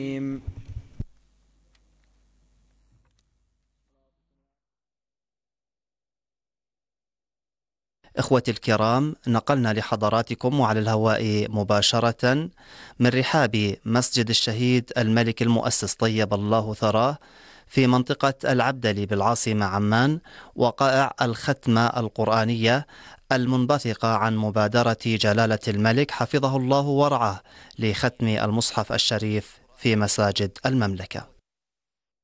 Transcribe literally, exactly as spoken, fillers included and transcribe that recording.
إخوتي الكرام، نقلنا لحضراتكم وعلى الهواء مباشرة من رحاب مسجد الشهيد الملك المؤسس طيب الله ثراه في منطقة العبدلي بالعاصمة عمان، وقائع الختمة القرآنية المنبثقة عن مبادرة جلالة الملك حفظه الله ورعاه لختم المصحف الشريف في مساجد المملكة.